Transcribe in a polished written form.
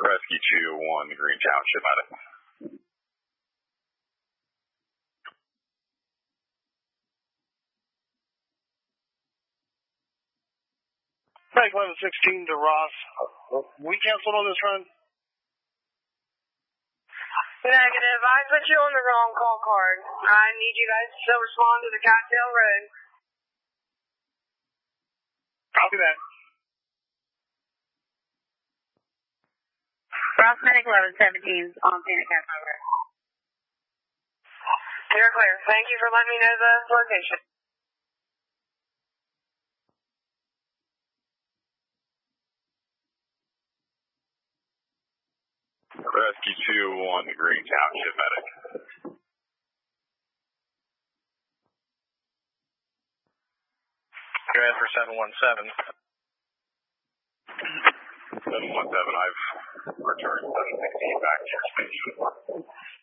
Rescue 201, Green Township, medic. Bank 1116 to Ross. We canceled on this run? Negative. I put you on the wrong call card. I need you guys to still respond to the Cattail Road. Copy that. Ross Medic 1117 on Phoenix Cattail Road. You're clear. Thank you for letting me know the location. Rescue 201, Green Township, medic. Go ahead for 717. 717, I've returned 716 back to your station.